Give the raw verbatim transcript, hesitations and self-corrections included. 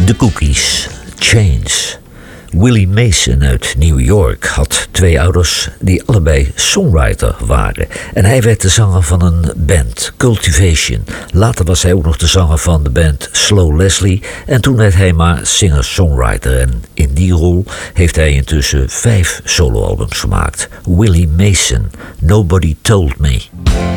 The Cookies, Chains. Willie Mason uit New York had twee ouders die allebei songwriter waren. En hij werd de zanger van een band, Cultivation. Later was hij ook nog de zanger van de band Slow Leslie. En toen werd hij maar singer-songwriter. En in die rol heeft hij intussen vijf soloalbums gemaakt. Willie Mason, Nobody Told Me.